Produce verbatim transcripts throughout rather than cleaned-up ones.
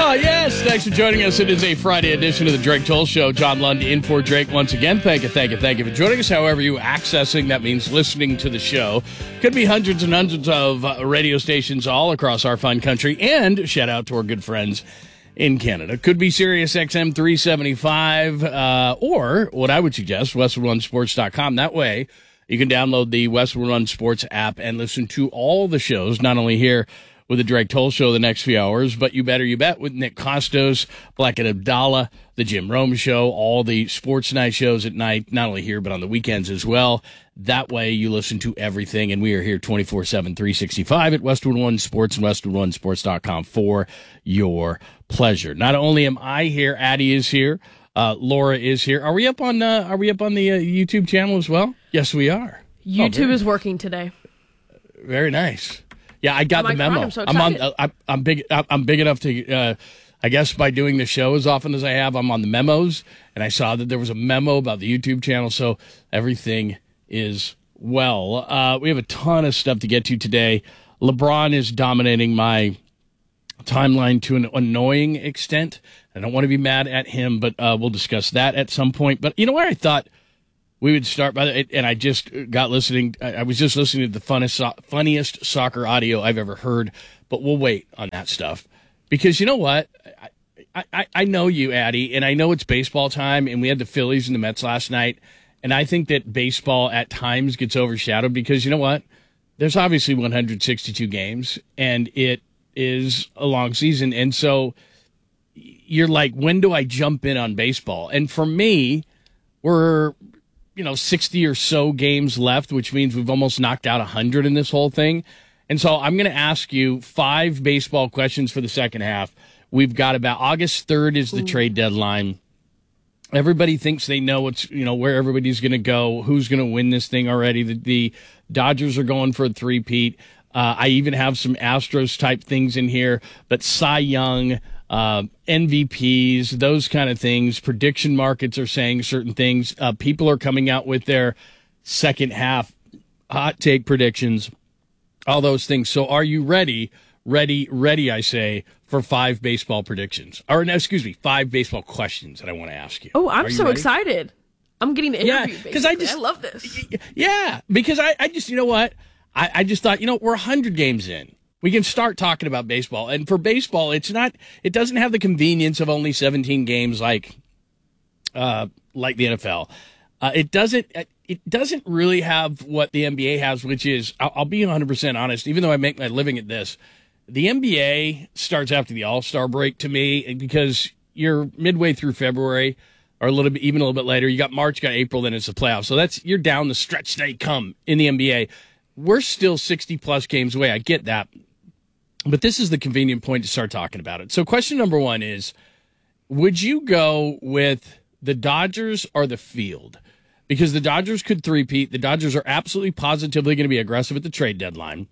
Oh, yes. Thanks for joining us. It is a Friday edition of the Drake Toll Show. John Lund in for Drake once again. Thank you, thank you, thank you for joining us. However you accessing, that means listening to the show. Could be hundreds and hundreds of uh, radio stations all across our fine country. And shout out to our good friends in Canada. Could be Sirius X M three seventy-five, uh, or what I would suggest, westwood one sports dot com. That way, you can download the Westwood One Sports app and listen to all the shows, not only here with the Drake Toll Show the next few hours, but you better you bet with Nick Costos, Black and Abdallah, the Jim Rome Show, all the sports night shows at night, not only here but on the weekends as well. That way you listen to everything, and we are here twenty-four seven, three sixty-five at Westwood One Sports and westwood one sports dot com for your pleasure. Not only am I here, Addie is here, uh, Laura is here. Are we up on uh, Are we up on the uh, YouTube channel as well? Yes, we are. YouTube oh, is working today. Very nice. Yeah, I got oh the memo. God, I'm, so I'm on. Uh, I, I'm big. I'm big enough to. Uh, I guess by doing the show as often as I have, I'm on the memos, and I saw that there was a memo about the YouTube channel, so everything is well. Uh, we have a ton of stuff to get to today. LeBron is dominating my timeline to an annoying extent. I don't want to be mad at him, but uh, we'll discuss that at some point. But you know where I thought we would start by the, and I just got listening. I was just listening to the funnest, funniest soccer audio I've ever heard. But we'll wait on that stuff because you know what? I, I, I know you, Addie, and I know it's baseball time, and we had the Phillies and the Mets last night, and I think that baseball at times gets overshadowed because you know what? There's obviously one hundred sixty-two games, and it is a long season, and so you're like, when do I jump in on baseball? And for me, we're you know, sixty or so games left, which means we've almost knocked out one hundred in this whole thing. And so I'm going to ask you five baseball questions for the second half. We've got about August third is the Ooh. trade deadline. Everybody thinks they know what's, you know, where everybody's going to go, who's going to win this thing already. The, the Dodgers are going for a three-peat. Uh, I even have some Astros type things in here, but Cy Young, uh, M V Ps, those kind of things. Prediction markets are saying certain things. Uh, people are coming out with their second half hot take predictions, all those things. So are you ready? Ready, ready, I say, for five baseball predictions. Or, no, excuse me, five baseball questions that I want to ask you. Oh, I'm you so ready? excited. I'm getting the interview, yeah, because I just I love this. Yeah, because I, I just, you know what? I, I just thought, you know, we're one hundred games in. We can start talking about baseball. And for baseball, it's not, it doesn't have the convenience of only seventeen games like, uh, like the N F L. Uh, it doesn't, it doesn't really have what the N B A has, which is, I'll, I'll be one hundred percent honest, even though I make my living at this, the N B A starts after the All-Star break to me because you're midway through February or a little bit, even a little bit later. You got March, you got April, then it's the playoffs. So that's, you're down the stretch they come in the N B A. We're still sixty plus games away. I get that. But this is the convenient point to start talking about it. So question number one is, would you go with the Dodgers or the field? Because the Dodgers could three-peat. The Dodgers are absolutely positively going to be aggressive at the trade deadline.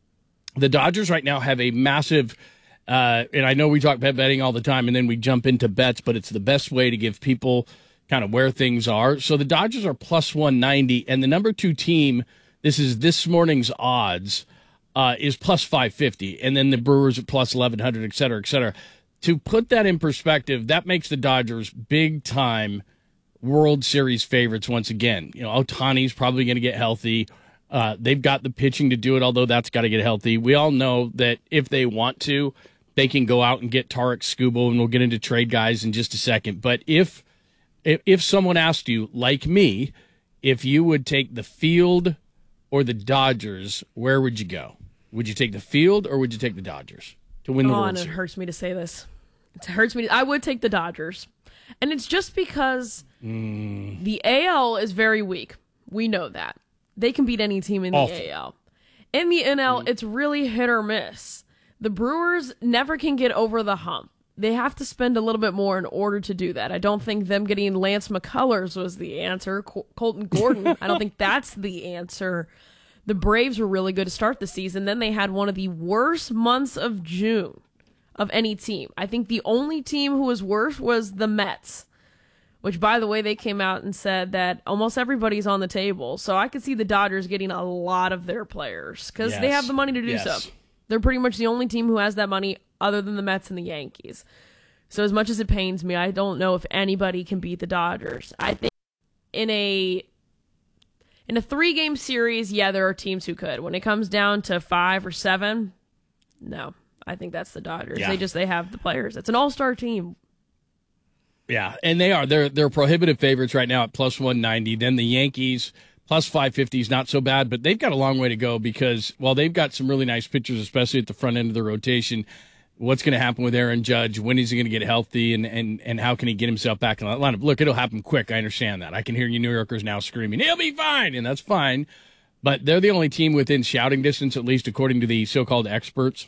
The Dodgers right now have a massive, uh, and I know we talk bet betting all the time, and then we jump into bets, but it's the best way to give people kind of where things are. So the Dodgers are plus one ninety, and the number two team, this is this morning's odds, uh, is plus five fifty, and then the Brewers are plus eleven hundred, et cetera, et cetera. To put that in perspective, that makes the Dodgers big-time World Series favorites once again. You know, Ohtani's probably going to get healthy. Uh, they've got the pitching to do it, although that's got to get healthy. We all know that if they want to, they can go out and get Tarek Skubal, and we'll get into trade guys in just a second. But if if, if someone asked you, like me, if you would take the field or the Dodgers, where would you go? Would you take the field or would you take the Dodgers to win the oh, World and it Series? hurts me to say this. It hurts me. To, I would take the Dodgers. And it's just because mm. the A L is very weak. We know that. They can beat any team in Awful. the A L. In the N L, Mm. it's really hit or miss. The Brewers never can get over the hump. They have to spend a little bit more in order to do that. I don't think them getting Lance McCullers was the answer. Col- Colton Gordon, I don't think that's the answer. The Braves were really good to start the season. Then they had one of the worst months of June of any team. I think the only team who was worse was the Mets, which, by the way, they came out and said that almost everybody's on the table. So I could see the Dodgers getting a lot of their players because yes. they have the money to do yes. so. They're pretty much the only team who has that money other than the Mets and the Yankees. So as much as it pains me, I don't know if anybody can beat the Dodgers. I think in a in a three-game series, yeah, there are teams who could. When it comes down to five or seven, no. I think that's the Dodgers. Yeah. They just they have the players. It's an all-star team. Yeah, and they are. They're they're prohibitive favorites right now at plus one ninety. Then the Yankees plus five fifty is not so bad, but they've got a long way to go because while they've got some really nice pitchers, especially at the front end of the rotation, what's going to happen with Aaron Judge? When is he going to get healthy, and, and, and how can he get himself back in the lineup? Look, it'll happen quick. I understand that. I can hear you New Yorkers now screaming, he'll be fine, and that's fine. But they're the only team within shouting distance, at least according to the so-called experts.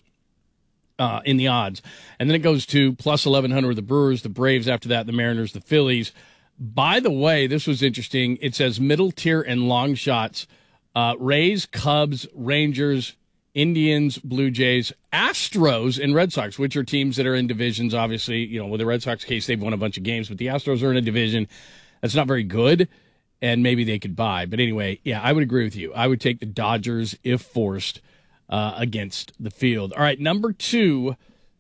Uh, in the odds. And then it goes to plus eleven hundred with the Brewers, the Braves after that, the Mariners, the Phillies. By the way, this was interesting. It says middle tier and long shots. Uh, Rays, Cubs, Rangers, Indians, Blue Jays, Astros, and Red Sox, which are teams that are in divisions, obviously. You know, with the Red Sox case, they've won a bunch of games, but the Astros are in a division that's not very good, and maybe they could buy. But anyway, yeah, I would agree with you. I would take the Dodgers if forced. Uh, against the field. All right, number two,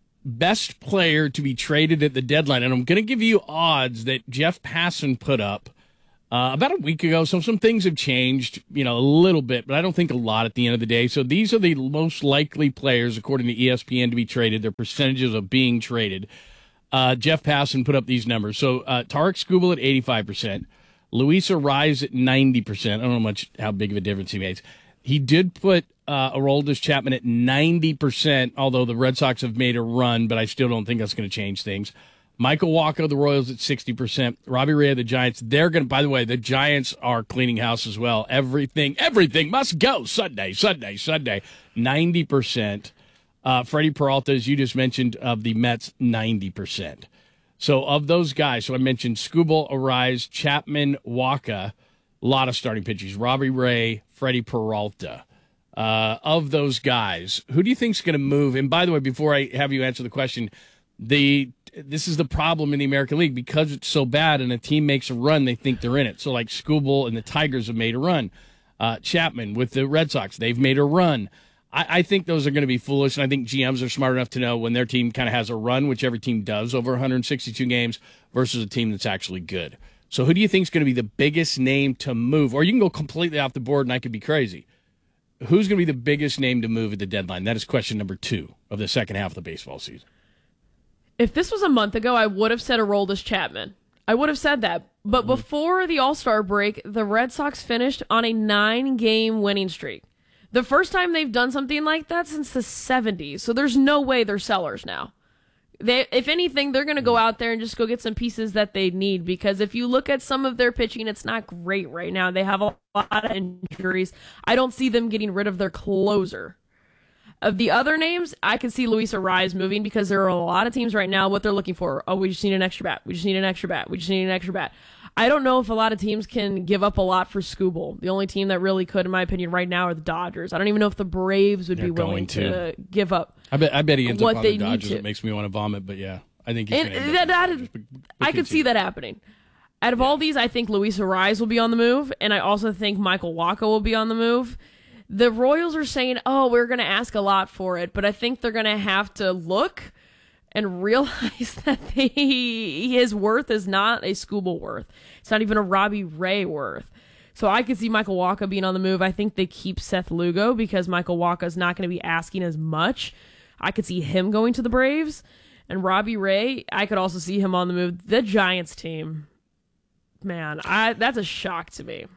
best player to be traded at the deadline. And I'm going to give you odds that Jeff Passan put up uh, about a week ago. So some things have changed, you know, a little bit, but I don't think a lot at the end of the day. So these are the most likely players, according to E S P N, to be traded, their percentages of being traded. Uh, Jeff Passan put up these numbers. So uh, Tarek Skubal at eighty-five percent, Luis Arraez at ninety percent. I don't know much how big of a difference he makes. He did put uh, Aroldis Chapman at ninety percent, although the Red Sox have made a run, but I still don't think that's going to change things. Michael Wacha, the Royals, at sixty percent. Robbie Ray, the Giants, they're going to, by the way, the Giants are cleaning house as well. Everything, everything must go Sunday, Sunday, Sunday. ninety percent. Uh, Freddie Peralta, as you just mentioned, of the Mets, ninety percent. So of those guys, so I mentioned Skubal, Arraez, Chapman, Wacha, a lot of starting pitchers. Robbie Ray, Freddie Peralta. Uh, of those guys, who do you think's going to move? And by the way, before I have you answer the question, the this is the problem in the American League because it's so bad and a team makes a run, they think they're in it. So like Skubal and the Tigers have made a run. Uh, Chapman with the Red Sox, they've made a run. I, I think those are going to be foolish, and I think G Ms are smart enough to know when their team kind of has a run, which every team does over one hundred sixty-two games, versus a team that's actually good. So who do you think is going to be the biggest name to move? Or you can go completely off the board, and I could be crazy. Who's going to be the biggest name to move at the deadline? That is question number two of the second half of the baseball season. If this was a month ago, I would have said Aroldis Chapman. I would have said that. But mm-hmm. before the All-Star break, the Red Sox finished on a nine-game winning streak. The first time they've done something like that since the seventies. So there's no way they're sellers now. They, if anything, they're going to go out there and just go get some pieces that they need, because if you look at some of their pitching, it's not great right now. They have a lot of injuries. I don't see them getting rid of their closer. Of the other names, I can see Luis Arraez moving, because there are a lot of teams right now, what they're looking for. Oh, we just need an extra bat. We just need an extra bat. We just need an extra bat. I don't know if a lot of teams can give up a lot for Skubal. The only team that really could, in my opinion, right now are the Dodgers. I don't even know if the Braves would They're be willing to. to give up. I bet. I bet he ends up on the Dodgers. It makes me want to vomit, but yeah, I think he's going to end that, up that, but, but I could see that happening. Out of yeah. all these, I think Luis Arraez will be on the move, and I also think Michael Wacha will be on the move. The Royals are saying, "Oh, we're going to ask a lot for it," but I think they're going to have to look and realize that they, his worth is not a Skubal worth. It's not even a Robbie Ray worth. So I could see Michael Wacha being on the move. I think they keep Seth Lugo because Michael Wacha is not going to be asking as much. I could see him going to the Braves. And Robbie Ray, I could also see him on the move. The Giants team, man, I that's a shock to me.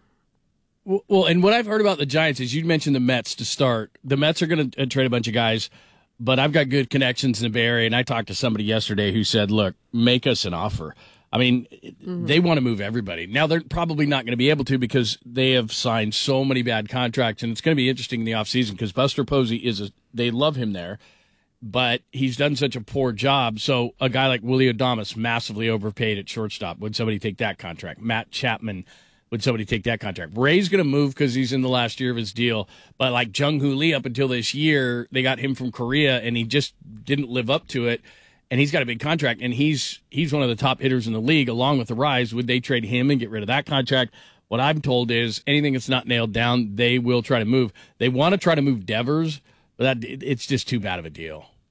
Well, and what I've heard about the Giants is you mentioned the Mets to start. The Mets are going to trade a bunch of guys, but I've got good connections in the Bay Area, and I talked to somebody yesterday who said, look, make us an offer. I mean, mm-hmm. they want to move everybody. Now, they're probably not going to be able to because they have signed so many bad contracts, and it's going to be interesting in the offseason because Buster Posey is a – they love him there, but he's done such a poor job. So a guy like Willie Adames, massively overpaid at shortstop. Would somebody take that contract? Matt Chapman – would somebody take that contract? Ray's going to move because he's in the last year of his deal. But like Jung-Hoo Lee, up until this year, they got him from Korea, and he just didn't live up to it. And he's got a big contract, and he's he's one of the top hitters in the league, along with Arraez. Would they trade him and get rid of that contract? What I'm told is anything that's not nailed down, they will try to move. They want to try to move Devers, but that it's just too bad of a deal.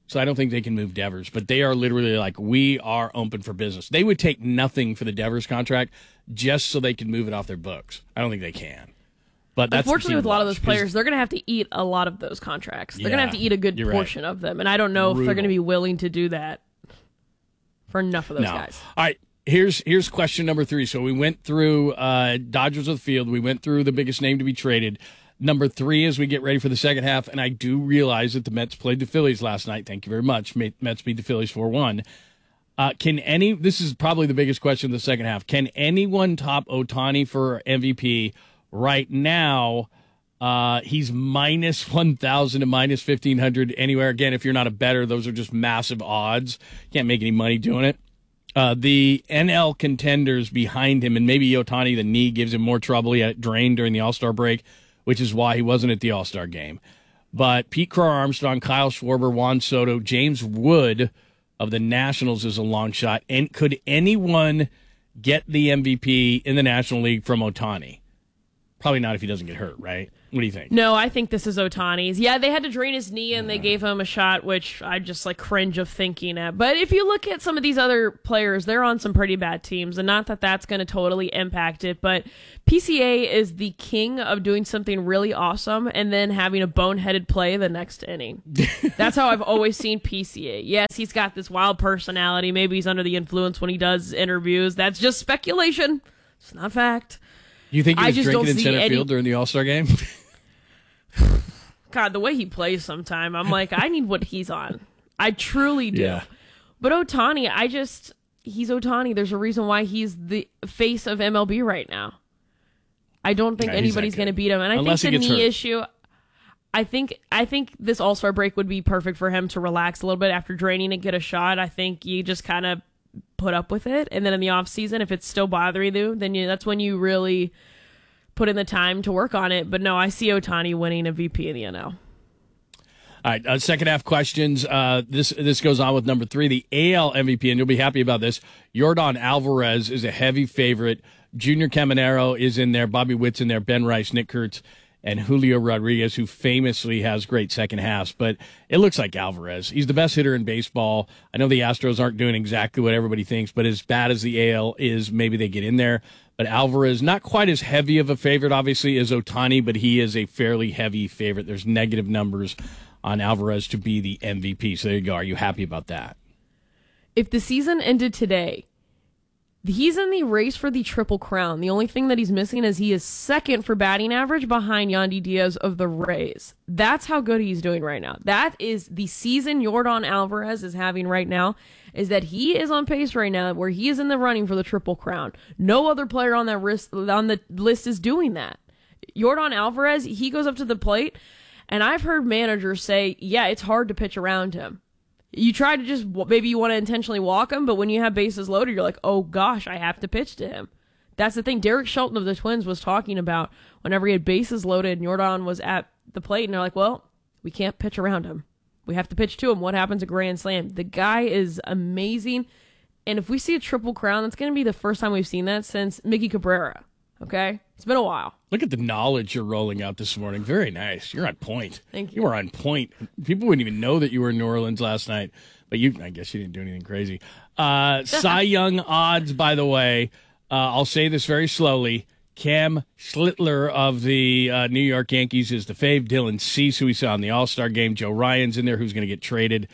So I don't think they can move Devers, but they are literally like, we are open for business. They would take nothing for the Devers contract just so they can move it off their books. I don't think they can. But that's Unfortunately, with a lot of those players, because, they're going to have to eat a lot of those contracts. They're Yeah, going to have to eat a good you're portion right. of them, and I don't know if they're going to be willing to do that for enough of those no. guys. All right. Here's here's question number three. So we went through uh, Dodgers of the field. We went through the biggest name to be traded. Number three, as we get ready for the second half, and I do realize that the Mets played the Phillies last night. Thank you very much. Mets beat the Phillies four one. Uh, can any, this is probably the biggest question of the second half, can anyone top Ohtani for M V P right now? Uh, he's minus one thousand to minus fifteen hundred anywhere. Again, if you're not a bettor, those are just massive odds. Can't make any money doing it. Uh, the N L contenders behind him, and maybe Ohtani, the knee gives him more trouble. He had it drained during the All-Star break, which is why he wasn't at the All-Star game. But Pete Crow-Armstrong, Kyle Schwarber, Juan Soto, James Wood of the Nationals is a long shot. And could anyone get the M V P in the National League from Ohtani? Probably not if he doesn't get hurt, right? What do you think? No, I think this is Ohtani's. Yeah, they had to drain his knee and they gave him a shot, which I just like cringe of thinking at. But if you look at some of these other players, they're on some pretty bad teams, and not that that's going to totally impact it. But P C A is the king of doing something really awesome and then having a boneheaded play the next inning. That's how I've always seen P C A. Yes, he's got this wild personality. Maybe he's under the influence when he does interviews. That's just speculation. It's not fact. You think he I was just drinking don't in see center any- field during the All-Star game? God, the way he plays sometime, I'm like, I need what he's on. I truly do. Yeah. But Ohtani, I just, he's Ohtani. There's a reason why he's the face of M L B right now. I don't think Yeah, he's anybody's that going to good. beat him. And I Unless think he the gets knee hurt. issue, I think I think this All-Star break would be perfect for him to relax a little bit after draining and get a shot. I think you just kind of put up with it. And then in the off season, if it's still bothering you, then you, that's when you really put in the time to work on it. But no, I see Ohtani winning a M V P in the N L. All right, uh, second half questions. Uh, this this goes on with number three, the A L M V P, and you'll be happy about this. Yordan Alvarez is a heavy favorite. Junior Caminero is in there. Bobby Witt's in there. Ben Rice, Nick Kurtz, and Julio Rodriguez, who famously has great second halves. But it looks like Alvarez. He's the best hitter in baseball. I know the Astros aren't doing exactly what everybody thinks, but as bad as the A L is, maybe they get in there. But Alvarez, not quite as heavy of a favorite, obviously, as Ohtani, but he is a fairly heavy favorite. There's negative numbers on Alvarez to be the M V P. So there you go. Are you happy about that? If the season ended today, he's in the race for the Triple Crown. The only thing that he's missing is he is second for batting average behind Yandy Diaz of the Rays. That's how good he's doing right now. That is the season Yordan Alvarez is having right now, is that he is on pace right now where he is in the running for the Triple Crown. No other player on that list, on the list is doing that. Yordan Alvarez, he goes up to the plate, and I've heard managers say, yeah, it's hard to pitch around him. You try to just, maybe you want to intentionally walk him, but when you have bases loaded, you're like, oh gosh, I have to pitch to him. That's the thing. Derek Shelton of the Twins was talking about whenever he had bases loaded and Yordan was at the plate, and they're like, well, we can't pitch around him. We have to pitch to him. What happens at Grand Slam? The guy is amazing. And if we see a Triple Crown, that's going to be the first time we've seen that since Mickey Cabrera. Okay? It's been a while. Look at the knowledge you're rolling out this morning. Very nice. You're on point. Thank you. You were on point. People wouldn't even know that you were in New Orleans last night. But you, I guess you didn't do anything crazy. Uh, Cy Young odds, by the way. Uh, I'll say this very slowly. Cam Schlittler of the uh, New York Yankees is the fave. Dylan Cease, who we saw in the All-Star game. Joe Ryan's in there, who's going to get traded.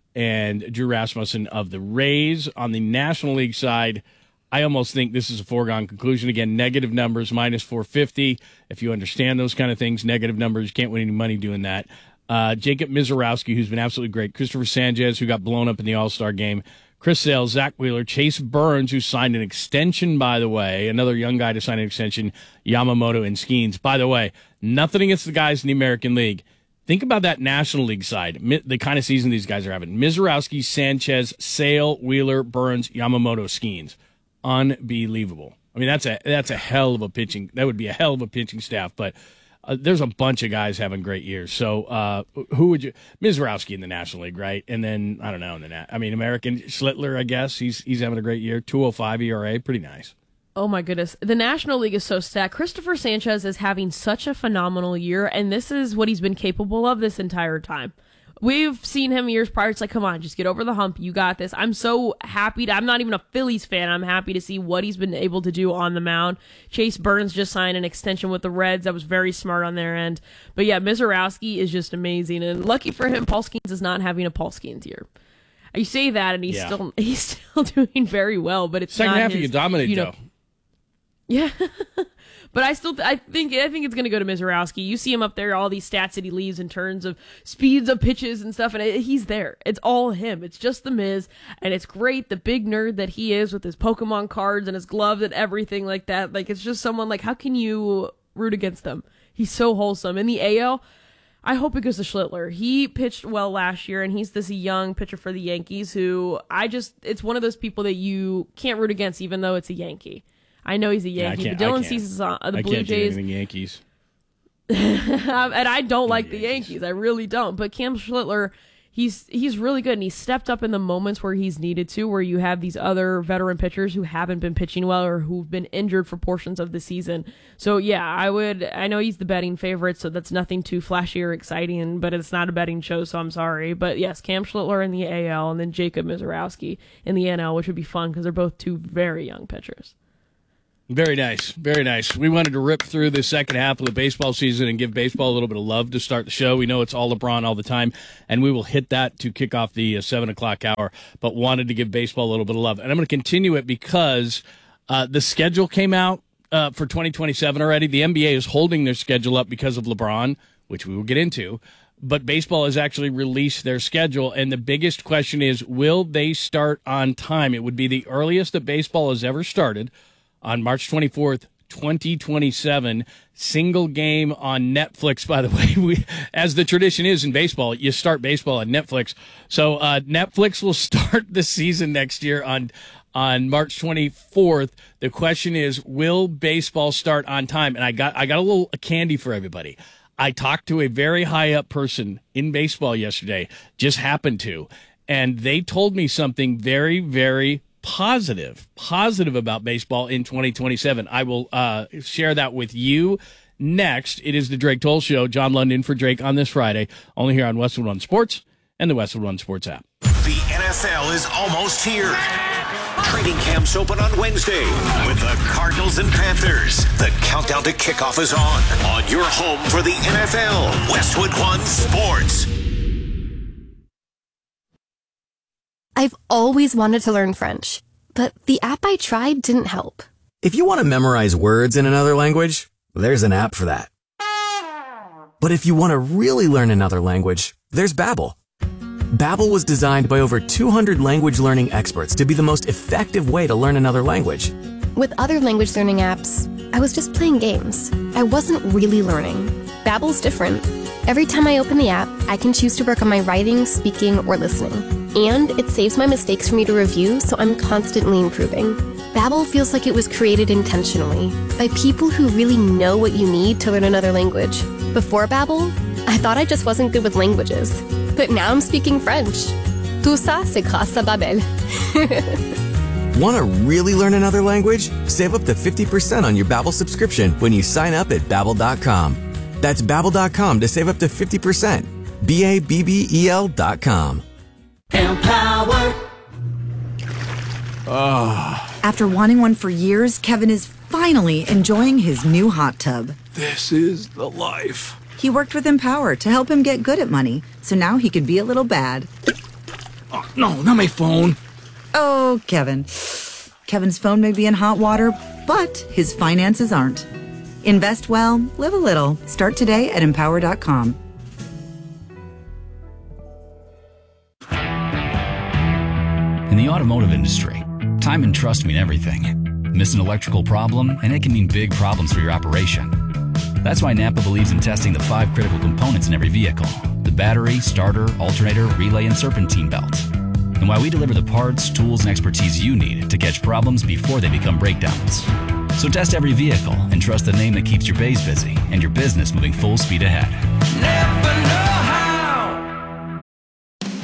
And Drew Rasmussen of the Rays. On the National League side, I almost think this is a foregone conclusion. Again, negative numbers, minus four fifty. If you understand those kind of things, negative numbers, you can't win any money doing that. Uh, Jacob Mizorowski, who's been absolutely great. Christopher Sanchez, who got blown up in the All-Star game. Chris Sale, Zach Wheeler, Chase Burns, who signed an extension, by the way. Another young guy to sign an extension, Yamamoto and Skeens. By the way, nothing against the guys in the American League. Think about that National League side, the kind of season these guys are having. Mizorowski, Sanchez, Sale, Wheeler, Burns, Yamamoto, Skeens. Unbelievable. I mean, that's a that's a hell of a pitching. That would be a hell of a pitching staff, but uh, there's a bunch of guys having great years. So uh, who would you? Mizorowski in the National League, right? And then I don't know in the Nat. I mean, American Schlittler, I guess he's he's having a great year. two oh five E R A, pretty nice. Oh my goodness. The National League is so stacked. Christopher Sanchez is having such a phenomenal year, and this is what he's been capable of this entire time. We've seen him years prior. It's like, come on, just get over the hump. You got this. I'm so happy. To, I'm not even a Phillies fan. I'm happy to see what he's been able to do on the mound. Chase Burns just signed an extension with the Reds. That was very smart on their end. But yeah, Misiorowski is just amazing. And lucky for him, Paul Skeens is not having a Paul Skeens year. You say that, and he's yeah. still he's still doing very well. But it's second not half his, you dominate you know, though. Yeah. But I still, I think, I think it's going to go to Misiorowski. You see him up there, all these stats that he leaves in terms of speeds of pitches and stuff, and it, he's there. It's all him. It's just the Miz, and it's great. The big nerd that he is with his Pokemon cards and his gloves and everything like that. Like, it's just someone like, how can you root against them? He's so wholesome. In the A L, I hope it goes to Schlittler. He pitched well last year, and he's this young pitcher for the Yankees who I just, it's one of those people that you can't root against even though it's a Yankee. I know he's a Yankee, yeah, but Dylan Cease on uh, the I Blue can't Jays. Do anything Yankees. And I don't like the the Yankees. Yankees. I really don't. But Cam Schlittler, he's he's really good, and he's stepped up in the moments where he's needed to, where you have these other veteran pitchers who haven't been pitching well or who've been injured for portions of the season. So, yeah, I would. I know he's the betting favorite, so that's nothing too flashy or exciting, but it's not a betting show, so I'm sorry. But, yes, Cam Schlittler in the A L and then Jacob Misiorowski in the N L, which would be fun because they're both two very young pitchers. Very nice. Very nice. We wanted to rip through the second half of the baseball season and give baseball a little bit of love to start the show. We know it's all LeBron all the time, and we will hit that to kick off the uh, seven o'clock hour, but wanted to give baseball a little bit of love. And I'm going to continue it because uh, the schedule came out uh, for twenty twenty-seven already. The N B A is holding their schedule up because of LeBron, which we will get into. But baseball has actually released their schedule, and the biggest question is, will they start on time? It would be the earliest that baseball has ever started, on March twenty-fourth, twenty twenty-seven, single game on Netflix. By the way, we, as the tradition is in baseball, you start baseball on Netflix. So uh, Netflix will start the season next year on on March twenty-fourth. The question is, will baseball start on time? And I got I got a little candy for everybody. I talked to a very high up person in baseball yesterday, just happened to, and they told me something very, very positive, positive about baseball in twenty twenty-seven. I will uh, share that with you next. It is the Drake Toll Show. John London for Drake on this Friday, only here on Westwood One Sports and the Westwood One Sports app. The N F L is almost here. Training camps open on Wednesday with the Cardinals and Panthers. The countdown to kickoff is on. On your home for the N F L, Westwood One Sports. I've always wanted to learn French, but the app I tried didn't help. If you want to memorize words in another language, there's an app for that. But if you want to really learn another language, there's Babbel. Babbel was designed by over two hundred language learning experts to be the most effective way to learn another language. With other language learning apps, I was just playing games. I wasn't really learning. Babbel's different. Every time I open the app, I can choose to work on my writing, speaking, or listening. And it saves my mistakes for me to review, so I'm constantly improving. Babbel feels like it was created intentionally by people who really know what you need to learn another language. Before Babbel, I thought I just wasn't good with languages. But now I'm speaking French. Tout ça, c'est grâce à Babbel. Want to really learn another language? Save up to fifty percent on your Babbel subscription when you sign up at Babbel dot com. That's Babbel dot com to save up to fifty percent. B A B B E L dot com. Empower. Oh. After wanting one for years, Kevin is finally enjoying his new hot tub. This is the life. He worked with Empower to help him get good at money, so now he can be a little bad. Oh, no, not my phone. Oh, Kevin. Kevin's phone may be in hot water, but his finances aren't. Invest well, live a little. Start today at Empower dot com. In the automotive industry, time and trust mean everything. Miss an electrical problem, and it can mean big problems for your operation. That's why Napa believes in testing the five critical components in every vehicle: the battery, starter, alternator, relay, and serpentine belt. And why we deliver the parts, tools, and expertise you need to catch problems before they become breakdowns. So test every vehicle and trust the name that keeps your bays busy and your business moving full speed ahead. Never know how.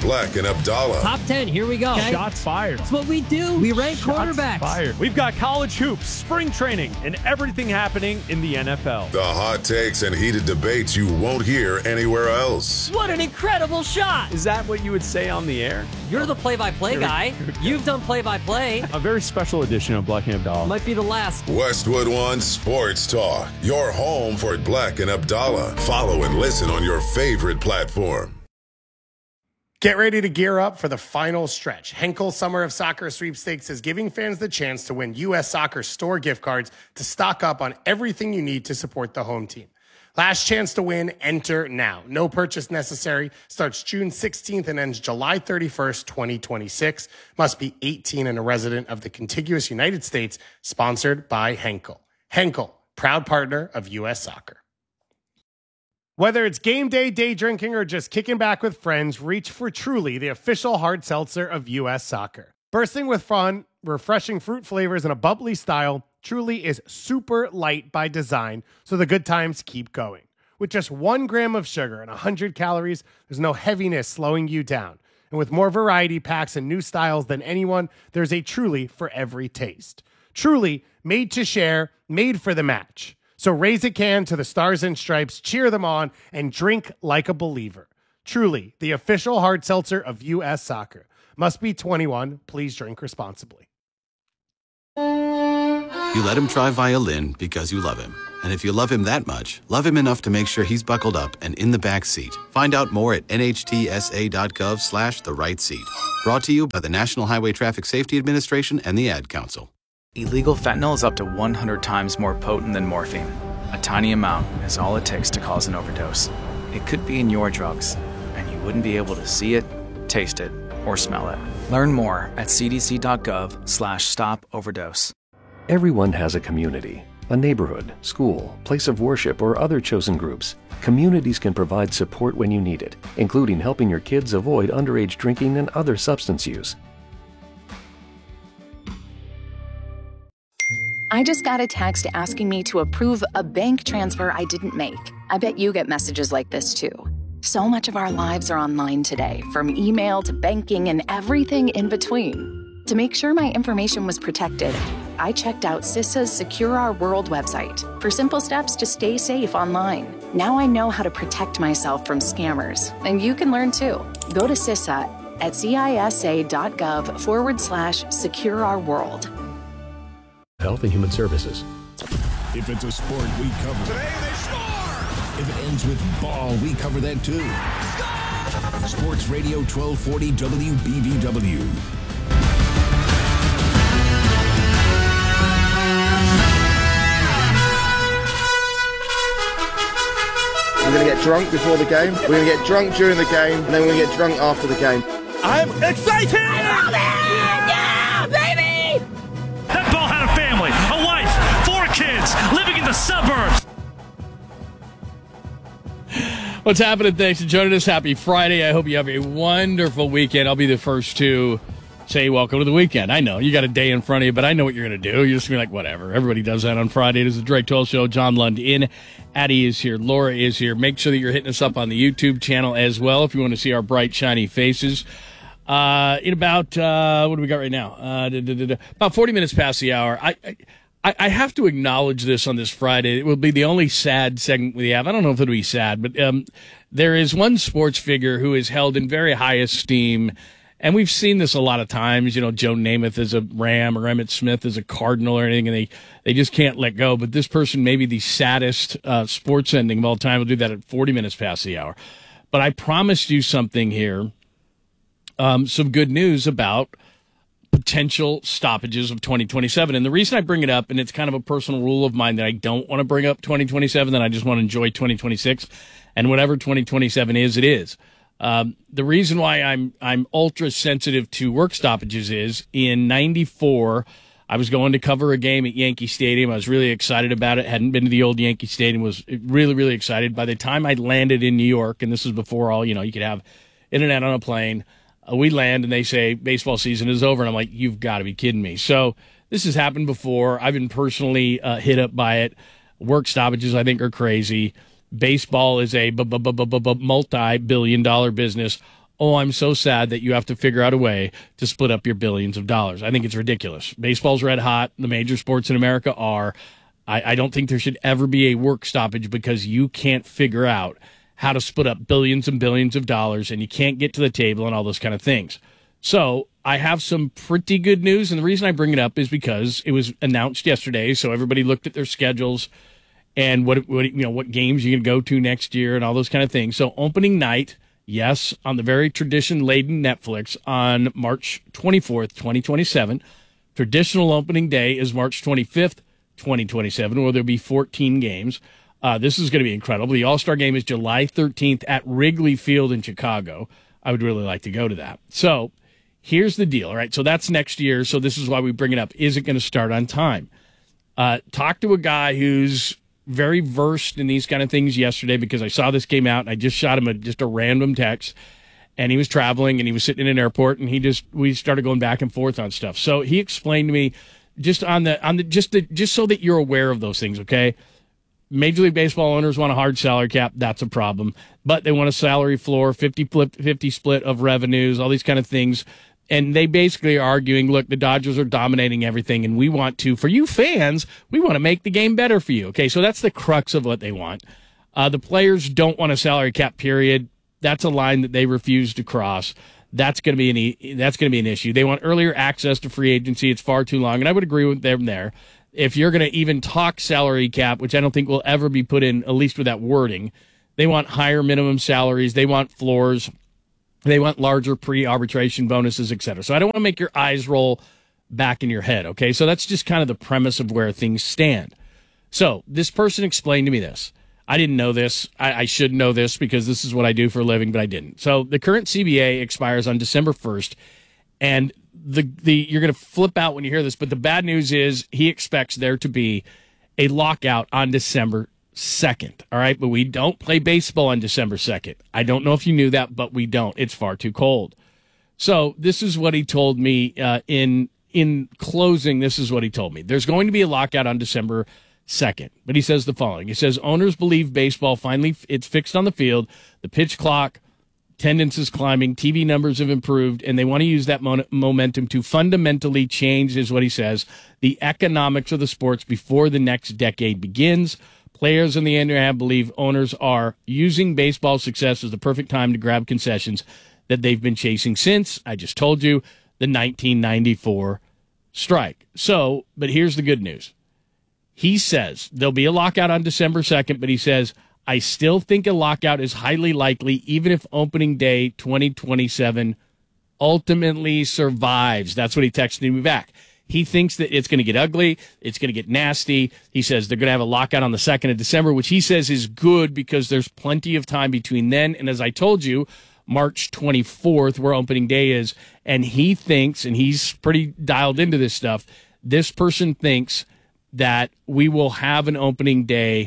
Black and Abdallah. Top ten, here we go. Okay. Shots fired. That's what we do. We rank Shots quarterbacks. Fired. We've got college hoops, spring training, and everything happening in the N F L. The hot takes and heated debates you won't hear anywhere else. What an incredible shot. Is that what you would say on the air? You're the play-by-play guy. You've done play-by-play. A very special edition of Black and Abdallah. Might be the last. Westwood One Sports Talk. Your home for Black and Abdallah. Follow and listen on your favorite platform. Get ready to gear up for the final stretch. Henkel Summer of Soccer Sweepstakes is giving fans the chance to win U S Soccer store gift cards to stock up on everything you need to support the home team. Last chance to win, enter now. No purchase necessary. Starts June sixteenth and ends July thirty-first, twenty twenty-six. Must be eighteen and a resident of the contiguous United States. Sponsored by Henkel. Henkel, proud partner of U S Soccer. Whether it's game day, day drinking, or just kicking back with friends, reach for Truly, the official hard seltzer of U S Soccer. Bursting with fun, refreshing fruit flavors, and a bubbly style, Truly is super light by design, so the good times keep going. With just one gram of sugar and one hundred calories, there's no heaviness slowing you down. And with more variety packs and new styles than anyone, there's a Truly for every taste. Truly, made to share, made for the match. So raise a can to the Stars and Stripes, cheer them on, and drink like a believer. Truly, the official hard seltzer of U S Soccer. Must be twenty-one. Please drink responsibly. You let him try violin because you love him. And if you love him that much, love him enough to make sure he's buckled up and in the back seat. Find out more at nhtsa.gov slash the right seat. Brought to you by the National Highway Traffic Safety Administration and the Ad Council. Illegal fentanyl is up to one hundred times more potent than morphine. A tiny amount is all it takes to cause an overdose. It could be in your drugs, and you wouldn't be able to see it, taste it, or smell it. Learn more at cdc.gov slash stop overdose. Everyone has a community, a neighborhood, school, place of worship, or other chosen groups. Communities can provide support when you need it, including helping your kids avoid underage drinking and other substance use. I just got a text asking me to approve a bank transfer I didn't make. I bet you get messages like this too. So much of our lives are online today, from email to banking and everything in between. To make sure my information was protected, I checked out CISA's Secure Our World website for simple steps to stay safe online. Now I know how to protect myself from scammers, and you can learn too. Go to CISA at cisa.gov forward slash secure our world. Health and Human Services. If it's a sport, we cover it. Today they score! If it ends with ball, we cover that too. Score! Sports Radio twelve forty W B V W. We're going to get drunk before the game, we're going to get drunk during the game, and then we're going to get drunk after the game. I'm excited! I love it! Yeah, baby! That ball had a family, a wife, four kids, living in the suburbs. What's happening? Thanks for joining us. Happy Friday. I hope you have a wonderful weekend. I'll be the first to say welcome to the weekend. I know you got a day in front of you, but I know what you're going to do. You're just going to be like, whatever. Everybody does that on Friday. It is the Drake twelve Show. John Lund in. Addie is here. Laura is here. Make sure that you're hitting us up on the YouTube channel as well if you want to see our bright, shiny faces. Uh, in about, uh, what do we got right now? Uh, da, da, da, da. About forty minutes past the hour. I, I, I have to acknowledge this on this Friday. It will be the only sad segment we have. I don't know if it'll be sad, but um, there is one sports figure who is held in very high esteem. And we've seen this a lot of times, you know, Joe Namath is a Ram or Emmitt Smith is a Cardinal or anything, and they, they just can't let go. But this person may be the saddest uh, sports ending of all time. We'll do that at forty minutes past the hour. But I promised you something here, um, some good news about potential stoppages of twenty twenty-seven. And the reason I bring it up, and it's kind of a personal rule of mine that I don't want to bring up twenty twenty-seven, that I just want to enjoy twenty twenty-six. And whatever twenty twenty-seven is, it is. Um, the reason why I'm I'm ultra sensitive to work stoppages is in ninety-four, I was going to cover a game at Yankee Stadium. I was really excited about it. Hadn't been to the old Yankee Stadium. Was really, really excited. By the time I landed in New York, and this was before all, you know, you could have internet on a plane, uh, we land and they say baseball season is over. And I'm like, you've got to be kidding me. So this has happened before. I've been personally uh, hit up by it. Work stoppages, I think, are crazy. Baseball is a b- b- b- b- b- multi-billion dollar business. oh, I'm so sad that you have to figure out a way to split up your billions of dollars. I think it's ridiculous. Baseball's red hot. The major sports in America are. I, I don't think there should ever be a work stoppage because you can't figure out how to split up billions and billions of dollars, and you can't get to the table and all those kind of things. So I have some pretty good news, and the reason I bring it up is because it was announced yesterday, so everybody looked at their schedules and what, what you know what games you can go to next year and all those kind of things. So opening night, yes, on the very tradition-laden Netflix on March twenty-fourth, twenty twenty-seven. Traditional opening day is March twenty-fifth, twenty twenty-seven, where there'll be fourteen games. Uh, this is going to be incredible. The All-Star game is July thirteenth at Wrigley Field in Chicago. I would really like to go to that. So here's the deal, all right? So that's next year, so this is why we bring it up. Is it going to start on time? Uh, talk to a guy who's very versed in these kind of things yesterday because I saw this came out, and I just shot him a, just a random text, and he was traveling, and he was sitting in an airport, and he just we started going back and forth on stuff. So he explained to me just on the on the just the, just so that you're aware of those things, okay? Major League Baseball owners want a hard salary cap. That's a problem. But they want a salary floor, fifty split of revenues, all these kind of things. And they basically are arguing, look, the Dodgers are dominating everything, and we want to, for you fans, we want to make the game better for you. Okay, so that's the crux of what they want. Uh, the players don't want a salary cap, period. That's a line that they refuse to cross. That's going to be an that's going to be an issue. They want earlier access to free agency. It's far too long, and I would agree with them there. If you're going to even talk salary cap, which I don't think will ever be put in, at least with that wording, they want higher minimum salaries. They want floors. They want larger pre-arbitration bonuses, et cetera. So I don't want to make your eyes roll back in your head, okay? So that's just kind of the premise of where things stand. So this person explained to me this. I didn't know this. I, I should know this because this is what I do for a living, but I didn't. So the current C B A expires on December first, and the the you're going to flip out when you hear this, but the bad news is he expects there to be a lockout on December second, all right? But we don't play baseball on December second. I don't know if you knew that, but we don't. It's far too cold. So this is what he told me uh, in in closing. This is what he told me. There's going to be a lockout on December second, but he says the following. He says, owners believe baseball finally, it's fixed on the field, the pitch clock, attendance is climbing, T V numbers have improved, and they want to use that mo- momentum to fundamentally change, is what he says, the economics of the sports before the next decade begins. Players in the N R A believe owners are using baseball's success as the perfect time to grab concessions that they've been chasing since, I just told you, the nineteen ninety-four strike. So, but here's the good news. He says there'll be a lockout on December second, but he says, I still think a lockout is highly likely, even if opening day twenty twenty-seven ultimately survives. That's what he texted me back. He thinks that it's going to get ugly. It's going to get nasty. He says they're going to have a lockout on the second of December, which he says is good because there's plenty of time between then. And as I told you, March twenty-fourth, where opening day is, and he thinks, and he's pretty dialed into this stuff, this person thinks that we will have an opening day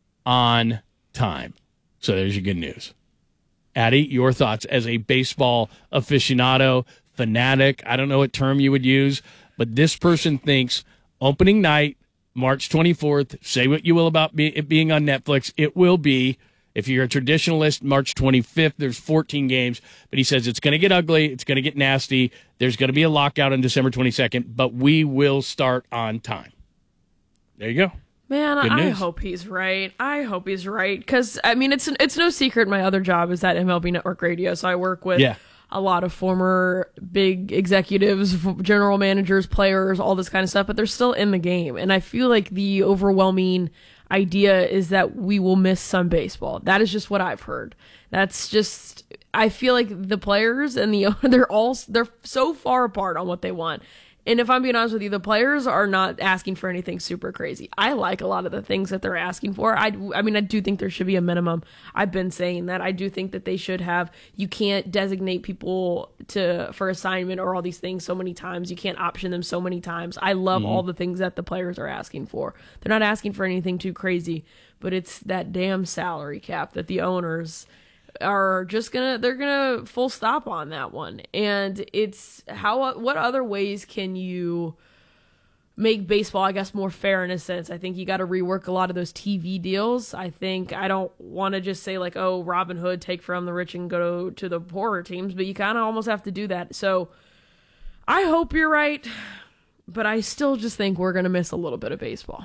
on time. So there's your good news. Addie, your thoughts as a baseball aficionado, fanatic, I don't know what term you would use, but this person thinks opening night, March twenty-fourth, say what you will about be, it being on Netflix, it will be, if you're a traditionalist, March twenty-fifth, there's fourteen games, but he says it's going to get ugly, it's going to get nasty, there's going to be a lockout on December twenty-second, but we will start on time. There you go. Man, I hope he's right. I hope he's right. Because, I mean, it's it's no secret my other job is at M L B Network Radio, so I work with yeah. a lot of former big executives, general managers, players, all this kind of stuff, but they're still in the game. And I feel like the overwhelming idea is that we will miss some baseball. That is just what I've heard. That's just, I feel like the players and the, they're all, they're so far apart on what they want. And if I'm being honest with you, the players are not asking for anything super crazy. I like a lot of the things that they're asking for. I, I mean, I do think there should be a minimum. I've been saying that. I do think that they should have, you can't designate people to for assignment or all these things so many times. You can't option them so many times. I love mm-hmm. all the things that the players are asking for. They're not asking for anything too crazy, but it's that damn salary cap that the owners are just gonna they're gonna full stop on that one. And it's how what other ways can you make baseball, I guess, more fair in a sense. I think you got to rework a lot of those T V deals. I think I don't want to just say like, oh, Robin Hood, take from the rich and go to the poorer teams, but you kind of almost have to do that. So I hope you're right, but I still just think we're going to miss a little bit of baseball.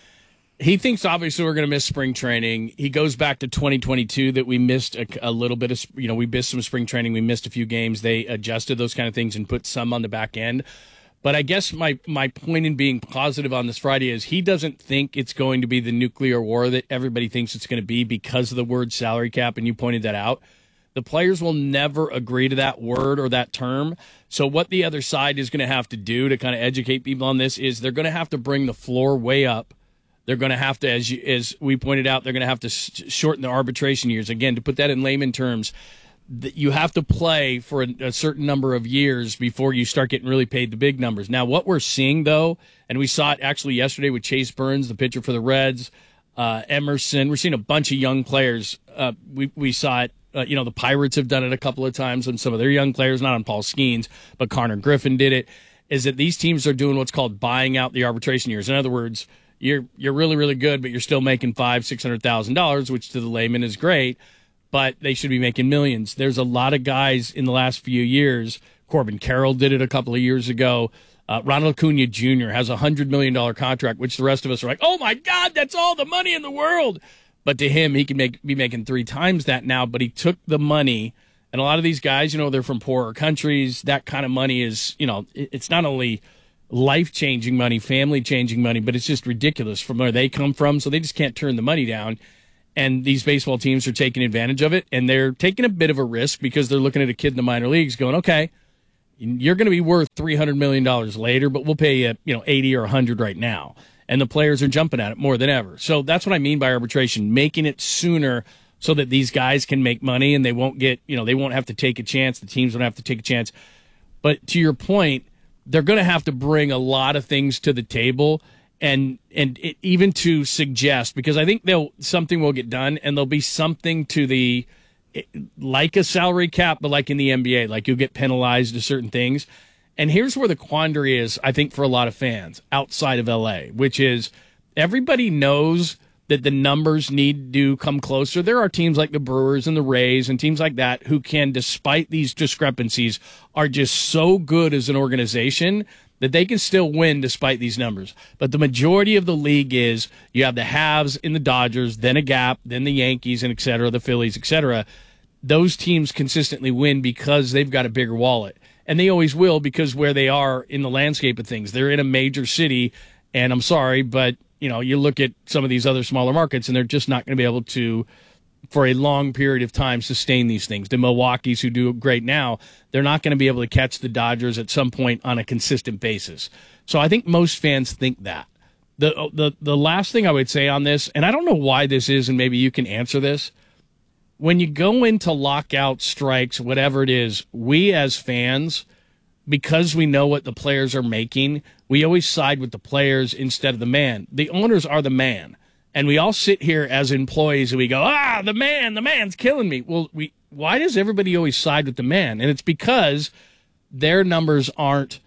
He thinks obviously we're going to miss spring training. He goes back to twenty twenty-two that we missed a, a little bit of, you know, we missed some spring training. We missed a few games. They adjusted those kind of things and put some on the back end. But I guess my, my point in being positive on this Friday is he doesn't think it's going to be the nuclear war that everybody thinks it's going to be because of the word salary cap, and you pointed that out. The players will never agree to that word or that term. So what the other side is going to have to do to kind of educate people on this is they're going to have to bring the floor way up. They're going to have to, as you, as we pointed out, they're going to have to sh- shorten the arbitration years. Again, to put that in layman terms, that you have to play for a, a certain number of years before you start getting really paid the big numbers. Now, what we're seeing, though, and we saw it actually yesterday with Chase Burns, the pitcher for the Reds, uh, Emerson. We're seeing a bunch of young players. Uh, we, we saw it. Uh, you know, the Pirates have done it a couple of times on some of their young players, not on Paul Skeens, but Connor Griffin did it, is that these teams are doing what's called buying out the arbitration years. In other words, You're you're really, really good, but you're still making five, six hundred thousand dollars, which to the layman is great, but they should be making millions. There's a lot of guys in the last few years. Corbin Carroll did it a couple of years ago. Uh, Ronald Acuna Junior has a hundred million dollar contract, which the rest of us are like, oh my God, that's all the money in the world. But to him, he can make be making three times that now. But he took the money, and a lot of these guys, you know, they're from poorer countries. That kind of money is, you know, it, it's not only life-changing money, family-changing money, but it's just ridiculous from where they come from, so they just can't turn the money down. And these baseball teams are taking advantage of it, and they're taking a bit of a risk because they're looking at a kid in the minor leagues going, okay, you're going to be worth three hundred million dollars later, but we'll pay you, you know, eighty or one hundred right now. And the players are jumping at it more than ever. So that's what I mean by arbitration, making it sooner so that these guys can make money and they won't get, you know, they won't have to take a chance. The teams don't have to take a chance. But to your point, they're going to have to bring a lot of things to the table, and and it, even to suggest, because I think they'll something will get done, and there'll be something to the like a salary cap, but like in the N B A, like you'll get penalized to certain things. And here's where the quandary is, I think, for a lot of fans outside of L A, which is everybody knows that the numbers need to come closer. There are teams like the Brewers and the Rays and teams like that who can, despite these discrepancies, are just so good as an organization that they can still win despite these numbers. But the majority of the league is you have the haves in the Dodgers, then a gap, then the Yankees, and et cetera, the Phillies, et cetera. Those teams consistently win because they've got a bigger wallet. And they always will because where they are in the landscape of things. They're in a major city, and I'm sorry, but you know, you look at some of these other smaller markets, and they're just not going to be able to, for a long period of time, sustain these things. The Milwaukee's who do great now, they're not going to be able to catch the Dodgers at some point on a consistent basis. So I think most fans think that. The the the last thing I would say on this, and I don't know why this is, and maybe you can answer this, when you go into lockout strikes, whatever it is, we as fans, because we know what the players are making, we always side with the players instead of the man. The owners are the man. And we all sit here as employees and we go, ah, the man, the man's killing me. Well, we why does everybody always side with the man? And it's because their numbers aren't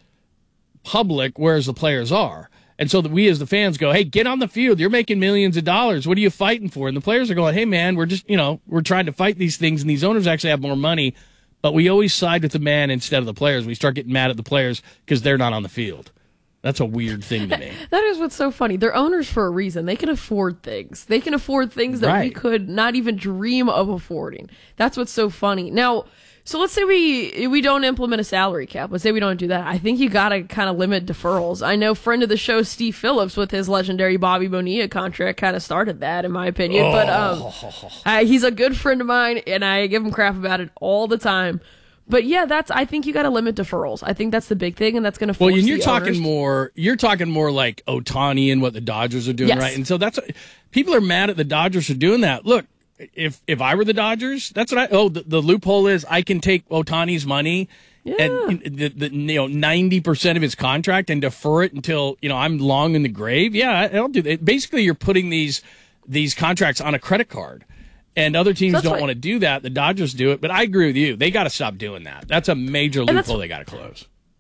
public, whereas the players are. And so that we as the fans go, hey, get on the field. You're making millions of dollars. What are you fighting for? And the players are going, hey, man, we're just, you know, we're trying to fight these things. And these owners actually have more money. But we always side with the man instead of the players. We start getting mad at the players because they're not on the field. That's a weird thing to me. That is what's so funny. They're owners for a reason. They can afford things. They can afford things that Right. we could not even dream of affording. That's what's so funny. Now, so let's say we we don't implement a salary cap. Let's say we don't do that. I think you got to kind of limit deferrals. I know friend of the show, Steve Phillips, with his legendary Bobby Bonilla contract, kind of started that, in my opinion. Oh. But um, uh, he's a good friend of mine, and I give him crap about it all the time. But yeah, that's. I think you got to limit deferrals. I think that's the big thing, and that's going to force Well, and you're the talking owners. more. You're talking more like Ohtani and what the Dodgers are doing, Yes. right? And so that's people are mad at the Dodgers for doing that. Look, if if I were the Dodgers, that's what I. Oh, the, the loophole is I can take Ohtani's money Yeah. and the, the you know ninety percent of his contract and defer it until you know I'm long in the grave. Yeah, I'll do that. Basically, you're putting these these contracts on a credit card. And other teams That's don't why- want to do that. The Dodgers do it, but I agree with you. They got to stop doing that. That's a major that's- loophole they got to close.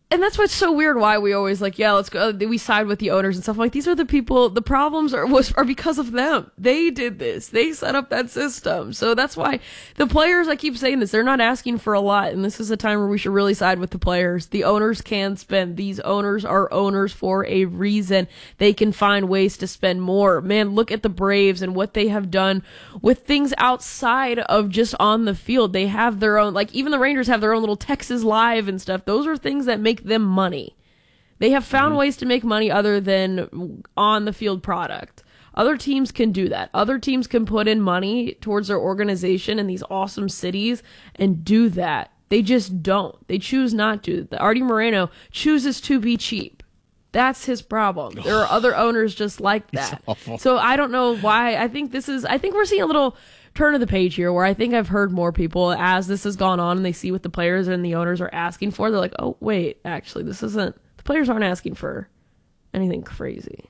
And that's what's so weird, why we always like, yeah, let's go, we side with the owners and stuff. Like, these are the people, the problems are was are because of them. They did this. They set up that system. So that's why the players, I keep saying this, they're not asking for a lot. And this is a time where we should really side with the players. The owners can spend. These owners are owners for a reason. They can find ways to spend more. Man, look at the Braves and what they have done with things outside of just on the field. They have their own, like, even the Rangers have their own little Texas Live and stuff. Those are things that make them money. They have found mm-hmm. ways to make money other than on the field product. Other teams can do that. Other teams can put in money towards their organization in these awesome cities and do that. They just don't. They choose not to. The Artie Moreno chooses to be cheap. That's his problem. There are other owners just like that. So I don't know why. I think this is, I think we're seeing a little turn of the page here, where I think I've heard more people, as this has gone on and they see what the players and the owners are asking for, they're like, oh, wait, actually, this isn't, the players aren't asking for anything crazy.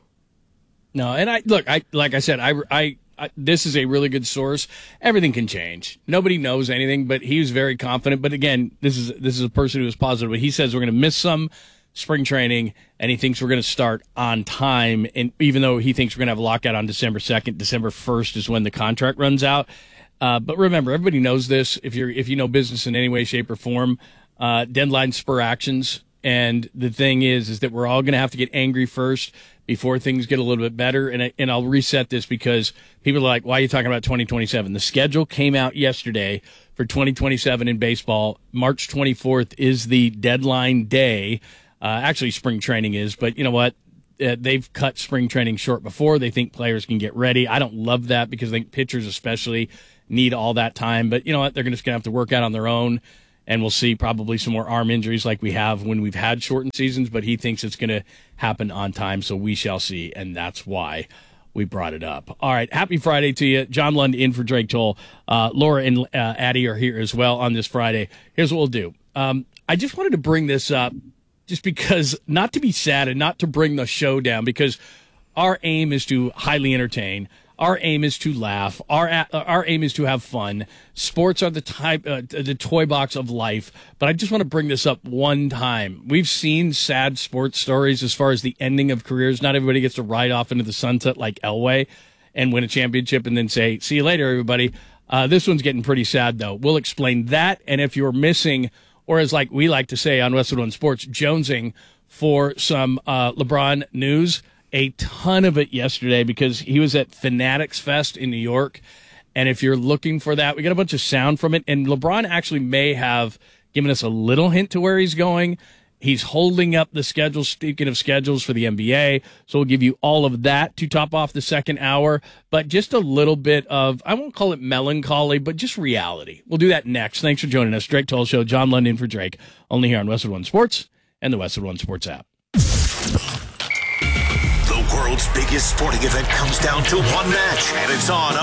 No, and I, look, I like I said, I, I, I this is a really good source. Everything can change. Nobody knows anything, but he was very confident. But again, this is this is a person who was positive. But he says we're going to miss some spring training, and he thinks we're going to start on time. And even though he thinks we're going to have a lockout on December second, December first is when the contract runs out. Uh, but remember, everybody knows this. If you're if you know business in any way, shape, or form, uh, deadlines spur actions. And the thing is, is that we're all going to have to get angry first before things get a little bit better. And I, and I'll reset this because people are like, why are you talking about twenty twenty-seven? The schedule came out yesterday for twenty twenty-seven in baseball. March twenty-fourth is the deadline day. Uh, actually, spring training is, but you know what? Uh, they've cut spring training short before. They think players can get ready. I don't love that because I think pitchers especially need all that time. But you know what? They're just going to have to work out on their own, and we'll see probably some more arm injuries like we have when we've had shortened seasons. But he thinks it's going to happen on time, so we shall see, and that's why we brought it up. All right, happy Friday to you. John Lund in for Drake Toll. Uh, Laura and uh, Addie are here as well on this Friday. Here's what we'll do. Um, I just wanted to bring this up just because, not to be sad and not to bring the show down, because our aim is to highly entertain. Our aim is to laugh. Our our aim is to have fun. Sports are the type, uh, the toy box of life. But I just want to bring this up one time. We've seen sad sports stories as far as the ending of careers. Not everybody gets to ride off into the sunset like Elway and win a championship and then say, see you later, everybody. Uh, this one's getting pretty sad, though. We'll explain that. And if you're missing, or as like we like to say on Westwood One Sports, jonesing for some uh, LeBron news, a ton of it yesterday because he was at Fanatics Fest in New York. And if you're looking for that, we got a bunch of sound from it. And LeBron actually may have given us a little hint to where he's going. He's holding up the schedule, speaking of schedules, for the N B A. So we'll give you all of that to top off the second hour. But just a little bit of, I won't call it melancholy, but just reality. We'll do that next. Thanks for joining us. Drake Toll Show, John Lund in for Drake, only here on Westwood One Sports and the Westwood One Sports app. The world's biggest sporting event comes down to one match, and it's on